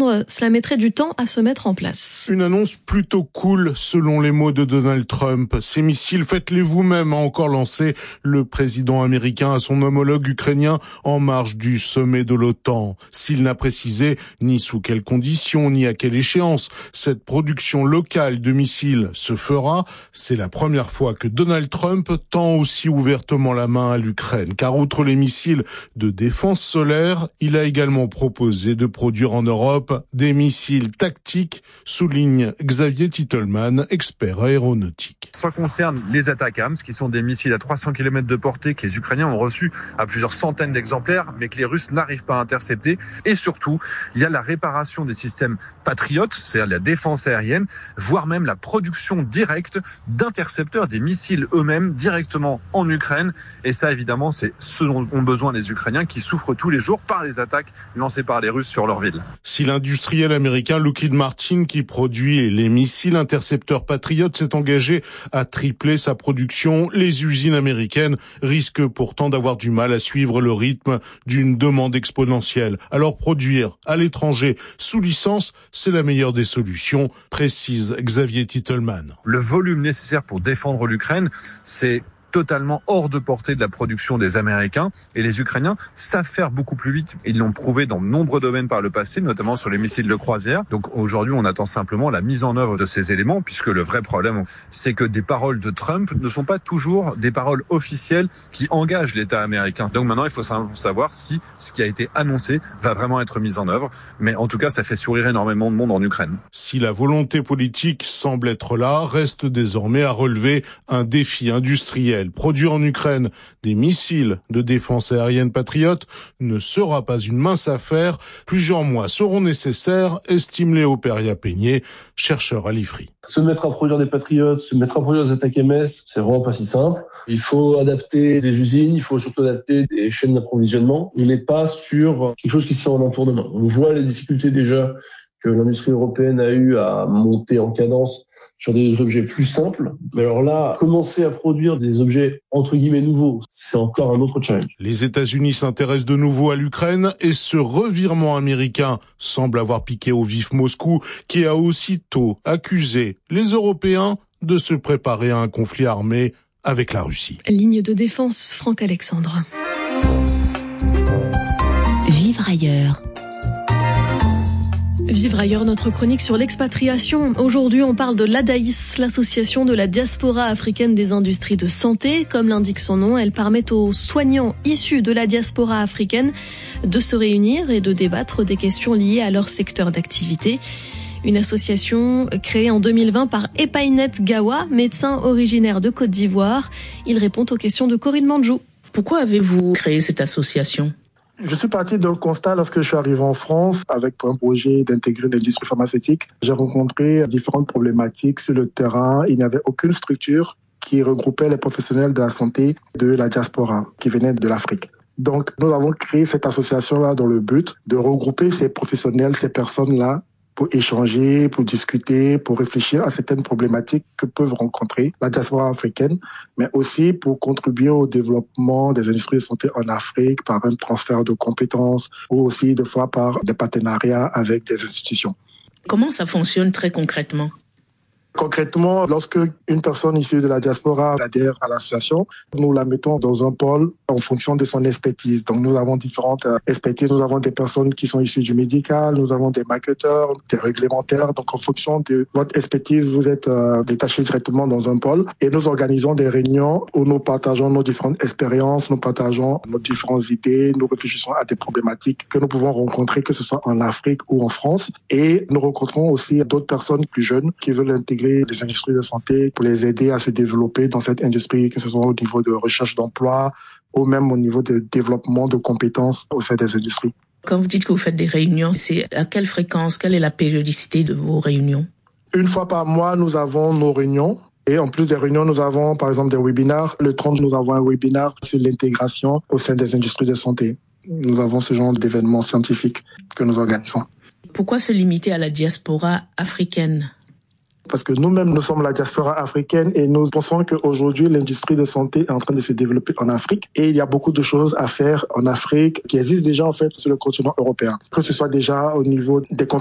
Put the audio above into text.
Alexandre, cela mettrait du temps à se mettre en place. Une annonce plutôt cool, selon les mots de Donald Trump. Ces missiles, faites-les vous-même, a encore lancé le président américain à son homologue ukrainien en marge du sommet de l'OTAN. S'il n'a précisé ni sous quelles conditions, ni à quelle échéance cette production locale de missiles se fera, c'est la première fois que Donald Trump tend aussi ouvertement la main à l'Ukraine. Car outre les missiles de défense solaire, il a également proposé de produire en Europe des missiles tactiques, souligne Xavier Titelman, expert aéronautique. Ça concerne les ATACMS, qui sont des missiles à 300 km de portée que les Ukrainiens ont reçus à plusieurs centaines d'exemplaires, mais que les Russes n'arrivent pas à intercepter. Et surtout, il y a la réparation des systèmes Patriot, c'est-à-dire la défense aérienne, voire même la production directe d'intercepteurs des missiles eux-mêmes directement en Ukraine. Et ça, évidemment, c'est ce dont ont besoin les Ukrainiens qui souffrent tous les jours par les attaques lancées par les Russes sur leur ville. Si l'industriel américain Lockheed Martin, qui produit les missiles intercepteurs Patriot, s'est engagé à tripler sa production, les usines américaines risquent pourtant d'avoir du mal à suivre le rythme d'une demande exponentielle. Alors produire à l'étranger sous licence, c'est la meilleure des solutions, précise Xavier Titelman. Le volume nécessaire pour défendre l'Ukraine, c'est totalement hors de portée de la production des Américains, et les Ukrainiens savent faire beaucoup plus vite. Ils l'ont prouvé dans de nombreux domaines par le passé, notamment sur les missiles de croisière. Donc aujourd'hui, on attend simplement la mise en œuvre de ces éléments, puisque le vrai problème, c'est que des paroles de Trump ne sont pas toujours des paroles officielles qui engagent l'État américain. Donc maintenant, il faut savoir si ce qui a été annoncé va vraiment être mis en œuvre. Mais en tout cas, ça fait sourire énormément de monde en Ukraine. Si la volonté politique semble être là, reste désormais à relever un défi industriel. Produire en Ukraine des missiles de défense aérienne Patriot ne sera pas une mince affaire. Plusieurs mois seront nécessaires, estime Léo Peria-Peigné, chercheur à l'IFRI. Se mettre à produire des Patriots, se mettre à produire des ATACMS, c'est vraiment pas si simple. Il faut adapter des usines, il faut surtout adapter des chaînes d'approvisionnement. On n'est pas sur quelque chose qui se fait en un tour de main. On voit les difficultés déjà que l'industrie européenne a eu à monter en cadence sur des objets plus simples. Mais alors là, commencer à produire des objets entre guillemets nouveaux, c'est encore un autre challenge. Les États-Unis s'intéressent de nouveau à l'Ukraine et ce revirement américain semble avoir piqué au vif Moscou, qui a aussitôt accusé les Européens de se préparer à un conflit armé avec la Russie. Ligne de défense, Franck Alexandre. Vivre ailleurs. Vivre ailleurs, notre chronique sur l'expatriation. Aujourd'hui, on parle de l'ADAIS, l'association de la diaspora africaine des industries de santé. Comme l'indique son nom, elle permet aux soignants issus de la diaspora africaine de se réunir et de débattre des questions liées à leur secteur d'activité. Une association créée en 2020 par Epainet Gawa, médecin originaire de Côte d'Ivoire. Il répond aux questions de Corinne Mandjou. Pourquoi avez-vous créé cette association ? Je suis parti d'un constat lorsque je suis arrivé en France avec pour un projet d'intégrer l'industrie pharmaceutique. J'ai rencontré différentes problématiques sur le terrain. Il n'y avait aucune structure qui regroupait les professionnels de la santé de la diaspora qui venaient de l'Afrique. Donc, nous avons créé cette association-là dans le but de regrouper ces professionnels, ces personnes-là, pour échanger, pour discuter, pour réfléchir à certaines problématiques que peuvent rencontrer la diaspora africaine, mais aussi pour contribuer au développement des industries de santé en Afrique par un transfert de compétences ou aussi des fois par des partenariats avec des institutions. Comment ça fonctionne très concrètement ? Concrètement, lorsque une personne issue de la diaspora adhère à l'association, nous la mettons dans un pôle en fonction de son expertise. Donc nous avons différentes expertises. Nous avons des personnes qui sont issues du médical, nous avons des marketeurs, des réglementaires. Donc en fonction de votre expertise, vous êtes détaché directement dans un pôle et nous organisons des réunions où nous partageons nos différentes expériences, nous partageons nos différentes idées, nous réfléchissons à des problématiques que nous pouvons rencontrer, que ce soit en Afrique ou en France. Et nous rencontrons aussi d'autres personnes plus jeunes qui veulent intégrer les industries de santé pour les aider à se développer dans cette industrie, que ce soit au niveau de recherche d'emploi ou même au niveau de développement de compétences au sein des industries. Quand vous dites que vous faites des réunions, c'est à quelle fréquence, quelle est la périodicité de vos réunions ? Une fois par mois, nous avons nos réunions. Et en plus des réunions, nous avons par exemple des webinaires. Le 30, nous avons un webinaire sur l'intégration au sein des industries de santé. Nous avons ce genre d'événements scientifiques que nous organisons. Pourquoi se limiter à la diaspora africaine ? Parce que nous-mêmes, nous sommes la diaspora africaine et nous pensons qu'aujourd'hui, l'industrie de santé est en train de se développer en Afrique et il y a beaucoup de choses à faire en Afrique qui existent déjà en fait sur le continent européen. Que ce soit déjà au niveau des